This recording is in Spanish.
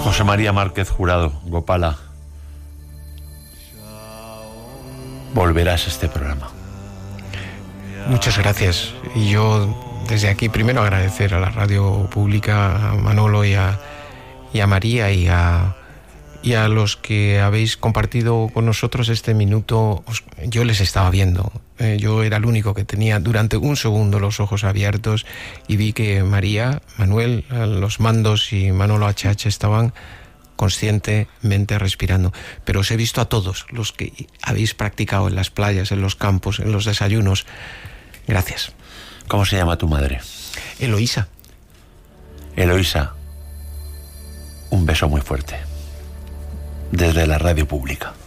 José María Márquez Jurado, Gopala, volverás a este programa. Muchas gracias. Y yo desde aquí primero agradecer a la radio pública, a Manolo y a María y a los que habéis compartido con nosotros este minuto. Yo les estaba viendo. Yo era el único que tenía durante un segundo los ojos abiertos y vi que María, Manuel, los mandos y Manolo HH estaban conscientemente respirando. Pero os he visto a todos los que habéis practicado en las playas, en los campos, en los desayunos. Gracias. ¿Cómo se llama tu madre? Eloísa. Eloísa, un beso muy fuerte desde la radio pública.